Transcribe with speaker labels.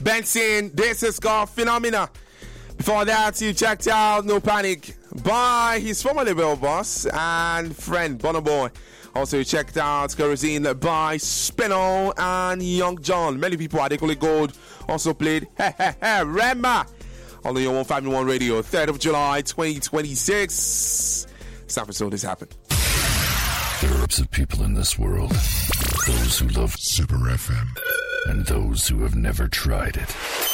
Speaker 1: Benson, this is called Phenomena. Before that, you checked out No Panic by his former label boss and friend Burna Boy. Also, you checked out Kerosene by Spinall and Young John. Many people at Equally Gold also played Rema on the 151 Radio, 3rd of July 2026. It's time for So This Happened.
Speaker 2: There are groups of people in this world. Those who love Super FM and those who have never tried it.